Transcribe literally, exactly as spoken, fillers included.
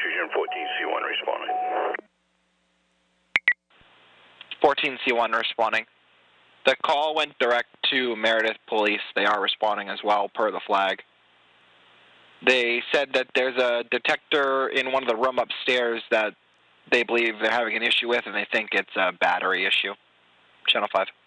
Fusion fourteen C one responding. fourteen C one responding. The call went direct to Meredith Police. They are responding as well, per the flag. They said that there's a detector in one of the room upstairs that they believe they're having an issue with, and they think it's a battery issue. Channel five.